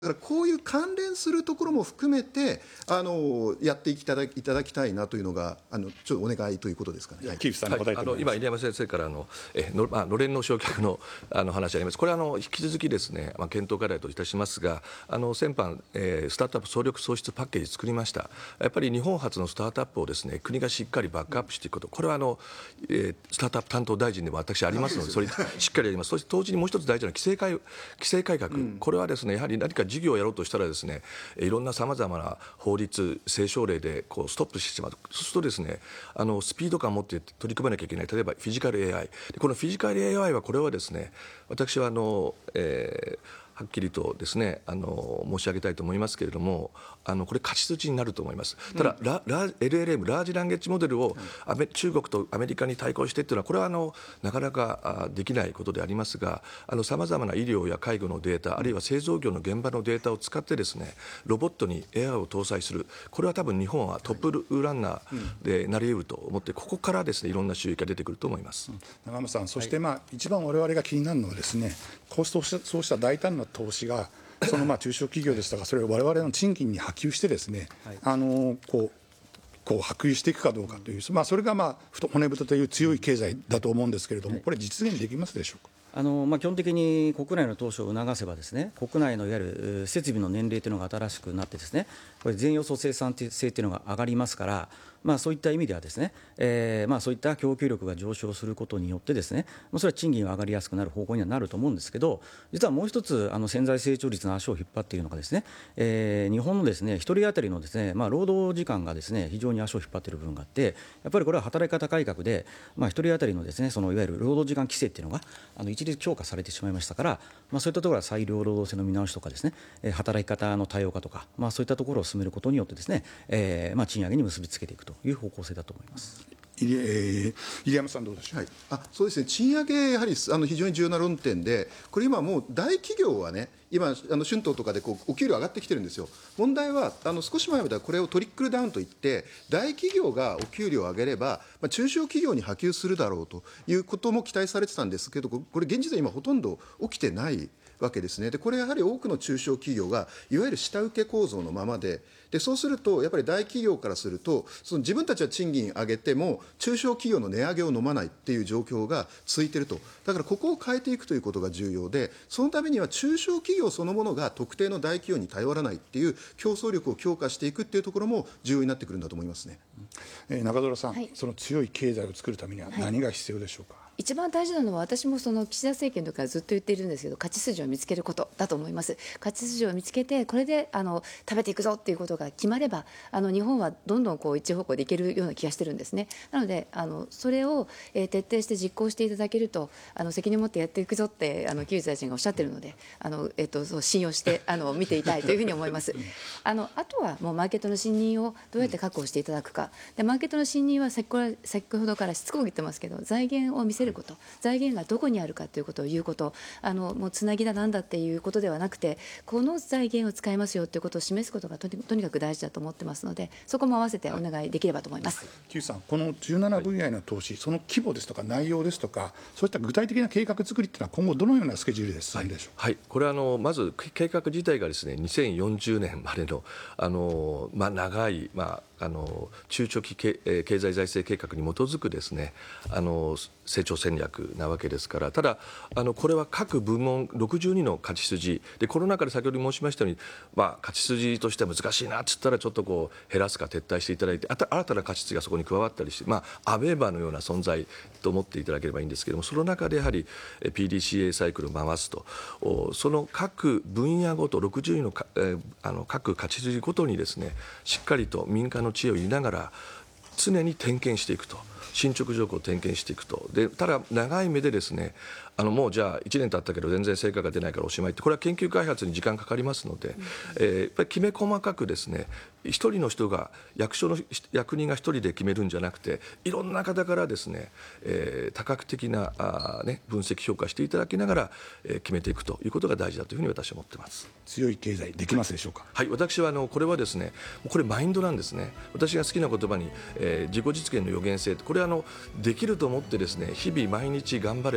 だからこういう関連するところも含めてやっていただきたいなというのがちょっとお願いということですかね。 木内さんに答えてもらいます。 今、入山先生からのれんの焼却の話あります。これは引き続きですね、検討課題といたしますが、先般、スタートアップ総力創出パッケージ作りました。やっぱり日本初のスタートアップをですね、国がしっかりバックアップしていくこと、これはスタートアップ担当大臣でも私ありますので、それしっかりやります。そして同時にもう一つ大事な規制改革、これはですね、やはり何か事業をやろうとしたらですね、いろんなさまざまな法律、政省令でストップしてしまう。そうするとですね、スピード感を持って取り組まなきゃいけない。例えばフィジカル AI、このフィジカル AI はこれはですね、私ははっきりとですね申し上げたいと思いますけれども、これ勝ち筋になると思います。ただ、LLM ラージランゲージモデルを中国とアメリカに対抗してというのは、これはなかなかできないことでありますが、さまざまな医療や介護のデータ、あるいは製造業の現場のデータを使ってですね、ロボットに AI を搭載する、これは多分日本はトップランナーでなり得ると思って、ここからですね、いろんな収益が出てくると思います。 永山さん、そして一番我々が気になるのはですね、そうした大胆な投資がその中小企業ですとか、それを我々の賃金に波及してですね、こう波及していくかどうかという、それが骨太という強い経済だと思うんですけれども、これ実現できますでしょうか。 基本的に国内の投資を促せばですね、国内のいわゆる設備の年齢というのが新しくなってですね、これ全要素生産性というのが上がりますから、そういった意味ではですね、そういった供給力が上昇することによってですね、それは賃金が上がりやすくなる方向にはなると思うんですけど、実はもう一つ潜在成長率の足を引っ張っているのがですね、日本のですね、一人当たりのですね、労働時間がですね、非常に足を引っ張っている部分があって、やっぱりこれは働き方改革で、一人当たりのですね、そのいわゆる労働時間規制っていうのが一律強化されてしまいましたから、そういったところは裁量労働制の見直しとかですね、働き方の多様化とか、そういったところを進めることによってですね、賃上げに結びつけていくという方向性だと思います。 入山さんどうでしょう。 そうですね、賃上げやはり非常に重要な論点で、これ今もう大企業はね、今春闘とかでお給料上がってきてるんですよ。問題は少し前まではこれをトリックルダウンといって、大企業がお給料を上げれば、中小企業に波及するだろうということも期待されてたんですけど、これ現実は今ほとんど起きてないわけですね。でこれやはり多くの中小企業がいわゆる下請け構造のままで、そうするとやっぱり大企業からすると、その自分たちは賃金上げても中小企業の値上げを飲まないっていう状況が続いていると。だからここを変えていくということが重要で、そのためには中小企業そのものが特定の大企業に頼らないっていう競争力を強化していくっていうところも重要になってくるんだと思いますね。 中園さん、その強い経済を作るためには何が必要でしょうか。 一番大事なのは、私もその岸田政権の時からずっと言っているんですけど、勝ち筋を見つけることだと思います。勝ち筋を見つけて、これで食べていくぞっていうことが決まれば、日本はどんどん一方向でいけるような気がしてるんですね。なのでそれを徹底して実行していただけると、責任を持ってやっていくぞって木内大臣がおっしゃっているので、そう信用して見ていたいというふうに思います。あとはもうマーケットの信任をどうやって確保していただくかで、マーケットの信任は先ほどからしつこく言ってますけど、財源を見せること、財源がどこにあるかということを言うこと、もうつなぎだなんだっていうことではなくて、この財源を使いますよということを示すことがとにかく大事だと思ってますので、そこも合わせてお願いできればと思います。 木内さん、この17分野への投資、その規模ですとか内容ですとか、そういった具体的な計画作りというのは今後どのようなスケジュールで進むでしょうか。 これはまず計画自体がですね、2040年までの長い中長期経済財政計画に基づくですね成長戦略なわけですから、ただこれは各部門62の勝ち筋で、この中で先ほど申しましたように、勝ち筋としては難しいなと言ったらちょっと減らすか撤退していただいて、新たな勝ち筋がそこに加わったりして、アベーバのような存在と思っていただければいいんですけれども、その中でやはり PDCA サイクルを回すと、その各分野ごと62の各勝ち筋ごとにですね、しっかりと民間の知恵を入れながら常に点検していくと、進捗状況を点検していくと。でただ長い目でですね、もうじゃあ1年経ったけど全然成果が出ないからおしまいって、これは研究開発に時間かかりますので、やっぱりきめ細かくですね、一人の人が役人が一人で決めるんじゃなくて、いろんな方からですね、多角的な分析評価していただきながら、決めていくということが大事だというふうに私は思っています。 強い経済できますでしょうか。 私はこれはですね、これマインドなんですね。私が好きな言葉に、自己実現の予言性、これはできると思ってですね、日々毎日頑張れ